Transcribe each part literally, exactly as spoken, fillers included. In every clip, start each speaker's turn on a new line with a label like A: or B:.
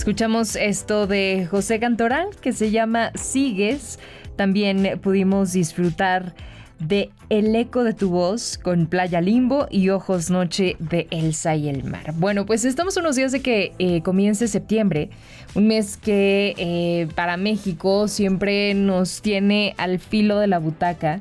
A: Escuchamos esto de José Cantoral que se llama Sigues. También pudimos disfrutar de El eco de tu voz con Playa Limbo y Ojos Noche de Elsa y el mar. Bueno, pues estamos unos días de que eh, comience septiembre, un mes que eh, para México siempre nos tiene al filo de la butaca.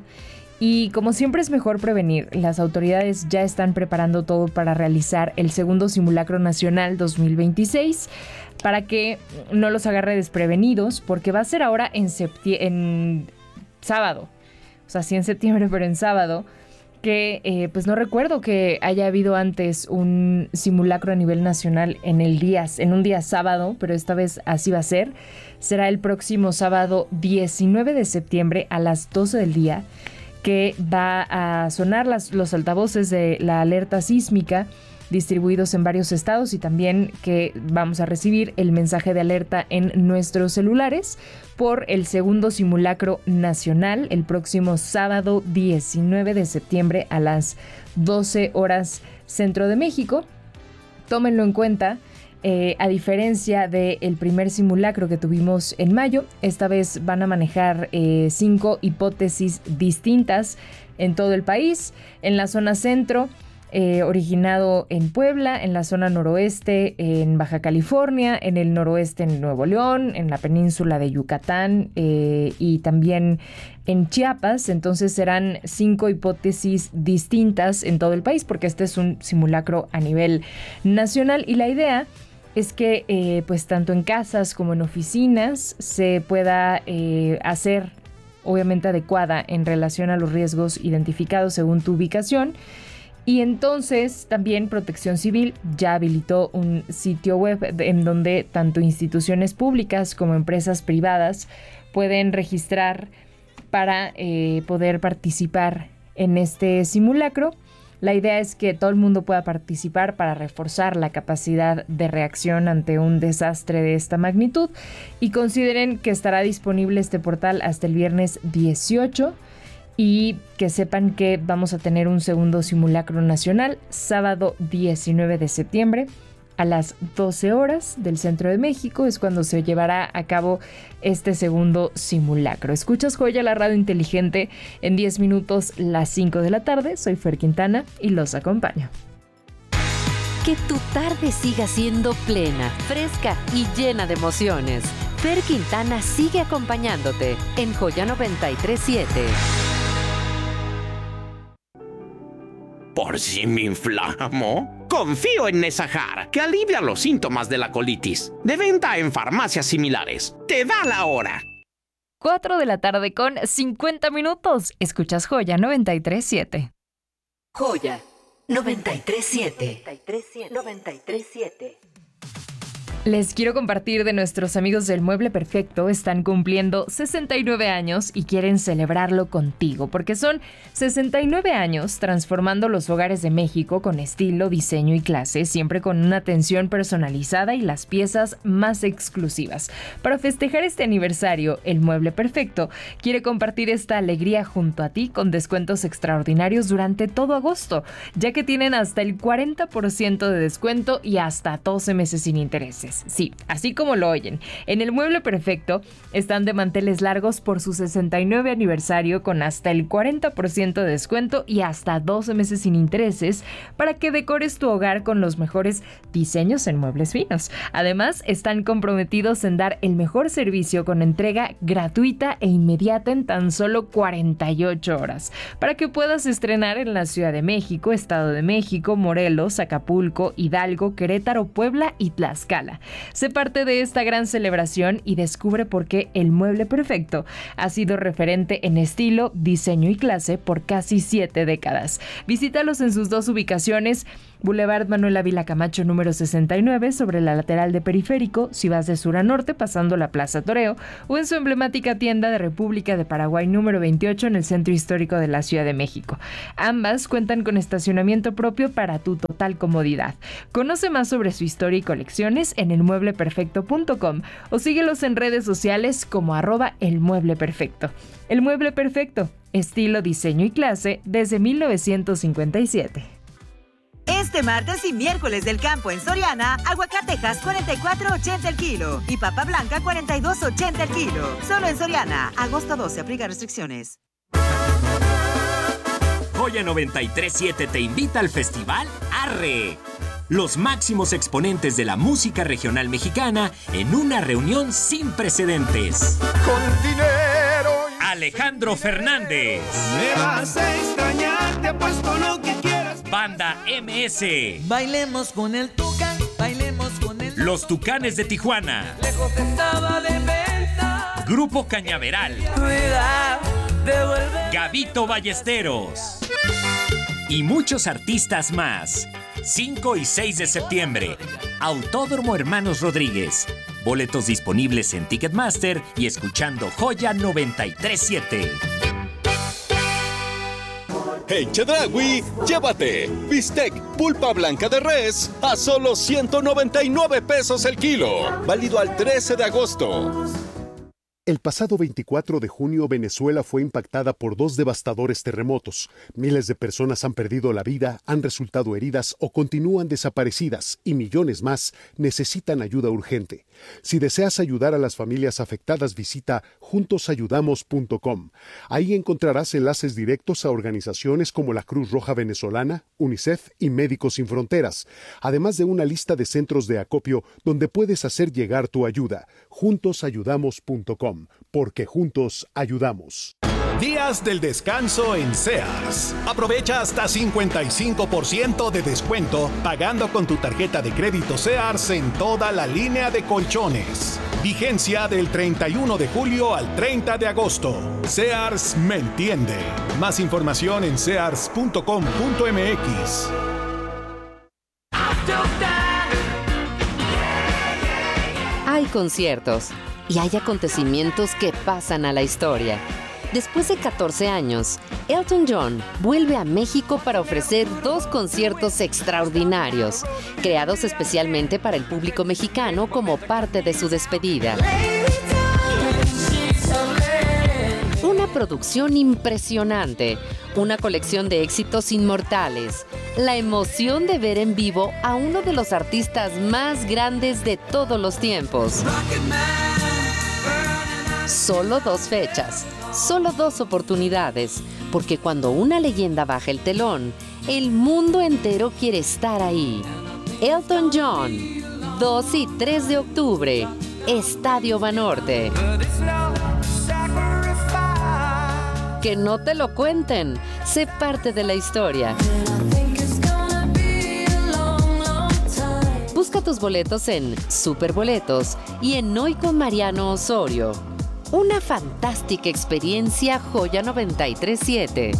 A: Y como siempre es mejor prevenir, las autoridades ya están preparando todo para realizar el segundo simulacro nacional dos mil veintiséis para que no los agarre desprevenidos, porque va a ser ahora en, septi- en sábado. O sea, sí en septiembre, pero en sábado, que eh, pues no recuerdo que haya habido antes un simulacro a nivel nacional en el día, en un día sábado, pero esta vez así va a ser. Será el próximo sábado diecinueve de septiembre a las doce del día, que va a sonar las, los altavoces de la alerta sísmica distribuidos en varios estados y también que vamos a recibir el mensaje de alerta en nuestros celulares por el segundo simulacro nacional el próximo sábado diecinueve de septiembre a las doce horas Centro de México. Tómenlo en cuenta. Eh, a diferencia del primer simulacro que tuvimos en mayo, esta vez van a manejar eh, cinco hipótesis distintas en todo el país. En la zona centro, eh, originado en Puebla, en la zona noroeste en Baja California, en el noroeste en Nuevo León, en la península de Yucatán eh, y también en Chiapas. Entonces serán cinco hipótesis distintas en todo el país porque este es un simulacro a nivel nacional y la idea es que eh, pues tanto en casas como en oficinas se pueda eh, hacer obviamente adecuada en relación a los riesgos identificados según tu ubicación. Y entonces también Protección Civil ya habilitó un sitio web en donde tanto instituciones públicas como empresas privadas pueden registrar para eh, poder participar en este simulacro. La idea es que todo el mundo pueda participar para reforzar la capacidad de reacción ante un desastre de esta magnitud y consideren que estará disponible este portal hasta el viernes dieciocho y que sepan que vamos a tener un segundo simulacro nacional sábado diecinueve de septiembre a las doce horas del Centro de México. Es cuando se llevará a cabo este segundo simulacro. Escuchas Joya, la radio inteligente, en diez minutos, las cinco de la tarde. Soy Fer Quintana y los acompaño.
B: Que tu tarde siga siendo plena, fresca y llena de emociones. Fer Quintana sigue acompañándote en Joya noventa y tres punto siete.
C: ¿Por si me inflamo? Confío en Nesajar, que alivia los síntomas de la colitis. De venta en farmacias similares. ¡Te da la hora!
A: cuatro de la tarde con cincuenta minutos. Escuchas Joya noventa y tres punto siete.
B: Joya noventa y tres punto siete. noventa y tres punto siete.
A: Les quiero compartir de nuestros amigos del Mueble Perfecto. Están cumpliendo sesenta y nueve años y quieren celebrarlo contigo, porque son sesenta y nueve años transformando los hogares de México con estilo, diseño y clase, siempre con una atención personalizada y las piezas más exclusivas. Para festejar este aniversario, el Mueble Perfecto quiere compartir esta alegría junto a ti con descuentos extraordinarios durante todo agosto, ya que tienen hasta el cuarenta por ciento de descuento y hasta doce meses sin intereses. Sí, así como lo oyen. En el Mueble Perfecto están de manteles largos por su sesenta y nueve aniversario con hasta el cuarenta por ciento de descuento y hasta doce meses sin intereses para que decores tu hogar con los mejores diseños en muebles finos. Además, están comprometidos en dar el mejor servicio con entrega gratuita e inmediata en tan solo cuarenta y ocho horas para que puedas estrenar en la Ciudad de México, Estado de México, Morelos, Acapulco, Hidalgo, Querétaro, Puebla y Tlaxcala. Sé parte de esta gran celebración y descubre por qué el Mueble Perfecto ha sido referente en estilo, diseño y clase por casi siete décadas. Visítalos en sus dos ubicaciones, Boulevard Manuel Ávila Camacho número sesenta y nueve sobre la lateral de Periférico, si vas de sur a norte pasando la Plaza Toreo, o en su emblemática tienda de República de Paraguay número veintiocho en el Centro Histórico de la Ciudad de México. Ambas cuentan con estacionamiento propio para tu total comodidad. Conoce más sobre su historia y colecciones en el mueble perfecto punto com o síguelos en redes sociales como arroba el mueble perfecto. El Mueble Perfecto, estilo, diseño y clase desde mil novecientos cincuenta y siete.
D: Este martes y miércoles del campo en Soriana, aguacatejas cuarenta y cuatro ochenta el kilo y papa blanca cuarenta y dos ochenta el kilo. Solo en Soriana, agosto doce, aplica restricciones.
E: Joya noventa y tres punto siete te invita al Festival Arre. Los máximos exponentes de la música regional mexicana en una reunión sin precedentes.
F: Con dinero.
E: Alejandro Fernández.
F: Me vas a extrañar, te apuesto lo que quieras.
E: Banda M S.
G: Bailemos con el Tucán, bailemos con el...
E: Los Tucanes de Tijuana.
G: Lejos estaba de venta.
E: Grupo Cañaveral.
G: Cuidado, devuelve.
E: Gabito Ballesteros. Y muchos artistas más. cinco y seis de septiembre. Autódromo Hermanos Rodríguez. Boletos disponibles en Ticketmaster y escuchando Joya noventa y tres punto siete.
H: En Chedraui, llévate bistec pulpa blanca de res a solo ciento noventa y nueve pesos el kilo. Válido al trece de agosto.
I: El pasado veinticuatro de junio, Venezuela fue impactada por dos devastadores terremotos. Miles de personas han perdido la vida, han resultado heridas o continúan desaparecidas y millones más necesitan ayuda urgente. Si deseas ayudar a las familias afectadas, visita juntos ayudamos punto com. Ahí encontrarás enlaces directos a organizaciones como la Cruz Roja Venezolana, UNICEF y Médicos Sin Fronteras, además de una lista de centros de acopio donde puedes hacer llegar tu ayuda. juntos ayudamos punto com, porque juntos ayudamos.
J: Días del descanso en Sears. Aprovecha hasta cincuenta y cinco por ciento de descuento pagando con tu tarjeta de crédito Sears en toda la línea de colchones. Vigencia del treinta y uno de julio al treinta de agosto. Sears me entiende. Más información en sears punto com punto m x.
B: Hay conciertos y hay acontecimientos que pasan a la historia. Después de catorce años, Elton John vuelve a México para ofrecer dos conciertos extraordinarios, creados especialmente para el público mexicano como parte de su despedida. Una producción impresionante, una colección de éxitos inmortales, la emoción de ver en vivo a uno de los artistas más grandes de todos los tiempos. Solo dos fechas, solo dos oportunidades, porque cuando una leyenda baja el telón, el mundo entero quiere estar ahí. Elton John, dos y tres de octubre, Estadio Banorte. Que no te lo cuenten, sé parte de la historia. Busca tus boletos en Superboletos y en Hoy con Mariano Osorio. Una fantástica experiencia Joya noventa y tres punto siete.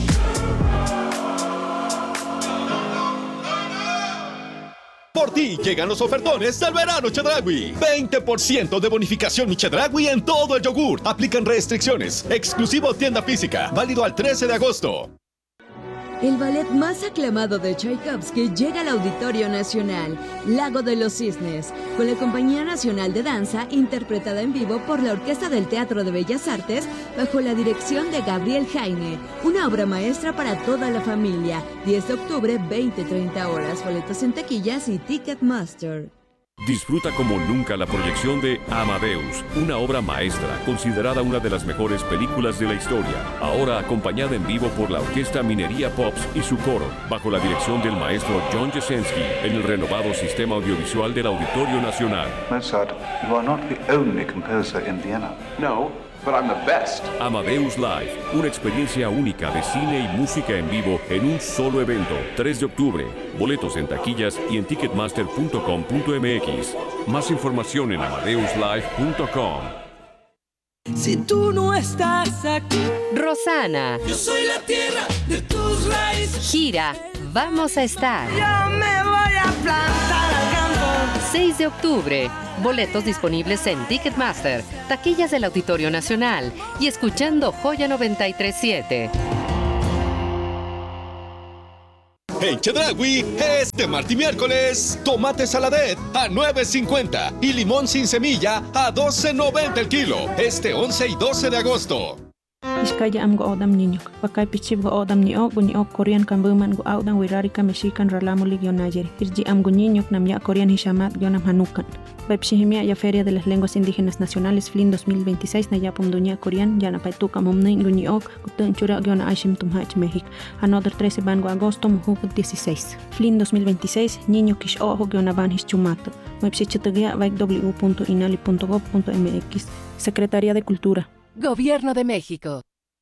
H: Por ti llegan los ofertones del verano Chedraui. veinte por ciento de bonificación mi Chedraui en todo el yogur. Aplican restricciones. Exclusivo tienda física. Válido al trece de agosto.
K: El ballet más aclamado de Tchaikovsky llega al Auditorio Nacional, Lago de los Cisnes, con la Compañía Nacional de Danza, interpretada en vivo por la Orquesta del Teatro de Bellas Artes, bajo la dirección de Gabriel Jaime. Una obra maestra para toda la familia. diez de octubre, veinte a treinta horas. Boletos en taquillas y Ticketmaster.
L: Disfruta como nunca la proyección de Amadeus, una obra maestra considerada una de las mejores películas de la historia, ahora acompañada en vivo por la Orquesta Minería Pops y su coro, bajo la dirección del maestro John Jasenski, en el renovado sistema audiovisual del Auditorio Nacional.
M: Mozart, you are not the only composer in Vienna.
L: No, but I'm the best. Amadeus Live, una experiencia única de cine y música en vivo en un solo evento. tres de octubre. Boletos en taquillas y en ticketmaster punto com punto m x. Más información en amadeus live punto com.
G: Si tú no estás aquí,
B: Rosana.
G: Yo soy la tierra de tus raíces.
B: Gira, vamos a estar.
G: Yo me voy a plantar al campo.
B: seis de octubre. Boletos disponibles en Ticketmaster, taquillas del Auditorio Nacional y escuchando Joya noventa y tres punto siete.
H: En Chedraui, este martes y miércoles, tomate saladet a nueve cincuenta y limón sin semilla a doce noventa el kilo. Este once y doce de agosto.
N: Iskaya am go odam niño. Pakai pichib go odam ni o guni o Korean kambuman go audan wirarika mexican ralamo ligionayeri. Irji am go niño nam ya Korean hishamat gionam hanukan. Baipshihimia ya Feria de las Lenguas Indígenas Nacionales F L I N dos mil veintiséis na yapum dunia Korean yana paituka momnin guni ok gutun chura giona aishim tumhach México. Another trece bango agosto mujuk dieciséis. F L I N dos mil veintiséis niño kish ojo giona van his chumato. Baipshichitagia vaik w punto inali punto gov punto m x. Secretaría de Cultura.
B: Gobierno de México.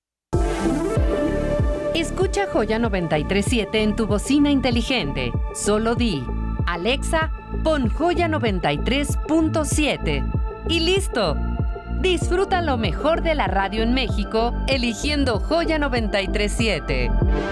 B: Escucha Joya noventa y tres punto siete en tu bocina inteligente. Solo di, Alexa, pon Joya noventa y tres punto siete. Y listo. Disfruta lo mejor de la radio en México eligiendo Joya noventa y tres punto siete.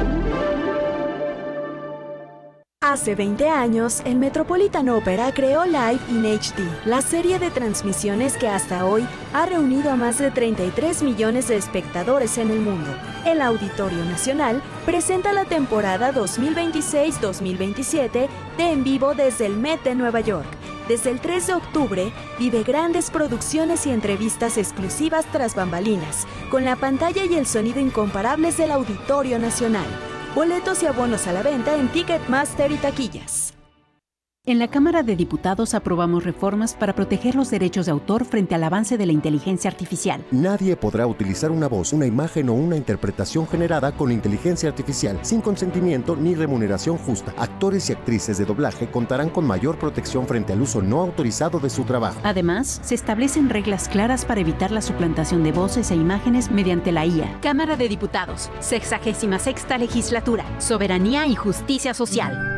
O: Hace veinte años, el Metropolitan Opera creó Live in H D, la serie de transmisiones que hasta hoy ha reunido a más de treinta y tres millones de espectadores en el mundo. El Auditorio Nacional presenta la temporada dos mil veintiséis dos mil veintisiete de En Vivo desde el Met de Nueva York. Desde el tres de octubre, vive grandes producciones y entrevistas exclusivas tras bambalinas, con la pantalla y el sonido incomparables del Auditorio Nacional. Boletos y abonos a la venta en Ticketmaster y taquillas.
P: En la Cámara de Diputados aprobamos reformas para proteger los derechos de autor frente al avance de la inteligencia artificial.
Q: Nadie podrá utilizar una voz, una imagen o una interpretación generada con inteligencia artificial sin consentimiento ni remuneración justa. Actores y actrices de doblaje contarán con mayor protección frente al uso no autorizado de su trabajo.
P: Además, se establecen reglas claras para evitar la suplantación de voces e imágenes mediante la I A. Cámara de Diputados, sexagésima sexta legislatura, soberanía y justicia social.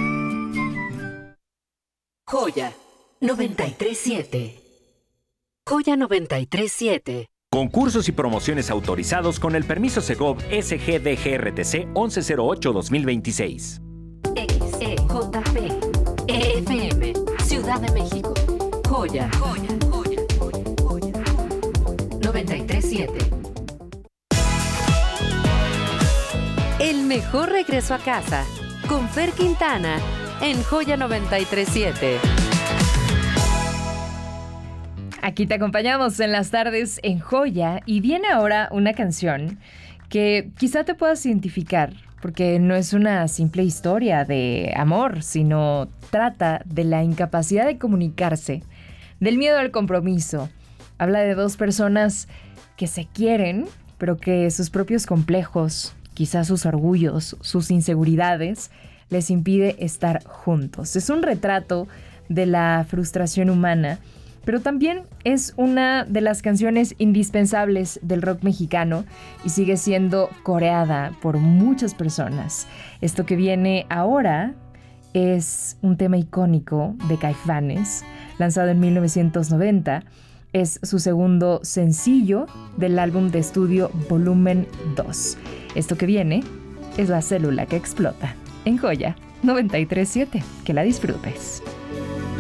B: Joya noventa y tres punto siete. Joya noventa y tres punto siete.
E: Concursos y promociones autorizados con el permiso Segov S G D G R T C once cero ocho dos mil veintiséis.
B: X E J P E F M Ciudad de México. Joya. Joya. Joya. Joya. Joya. noventa y tres punto siete. El mejor regreso a casa con Fer Quintana en Joya noventa y tres punto siete.
A: Aquí te acompañamos en las tardes en Joya y viene ahora una canción que quizá te puedas identificar porque no es una simple historia de amor, sino trata de la incapacidad de comunicarse, del miedo al compromiso. Habla de dos personas que se quieren, pero que sus propios complejos, quizás sus orgullos, sus inseguridades, les impide estar juntos. Es un retrato de la frustración humana, pero también es una de las canciones indispensables del rock mexicano y sigue siendo coreada por muchas personas. Esto que viene ahora es un tema icónico de Caifanes, lanzado en mil novecientos noventa. Es su segundo sencillo del álbum de estudio Volumen dos. Esto que viene es La Célula que Explota. En Joya noventa y tres punto siete. Que la disfrutes.